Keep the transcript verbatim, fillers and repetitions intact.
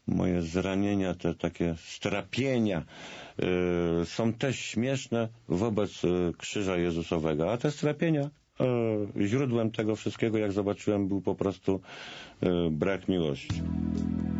moje zranienia, te takie strapienia y, są też śmieszne wobec y, krzyża Jezusowego. A te strapienia y, źródłem tego wszystkiego, jak zobaczyłem, był po prostu y, brak miłości.